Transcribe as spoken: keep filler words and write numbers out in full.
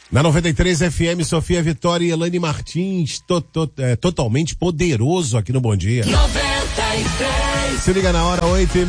Na noventa e três F M, Sofia Vitória e Elane Martins, to, to, é, totalmente poderoso aqui no Bom Dia. noventa e três. Se liga na hora, oito e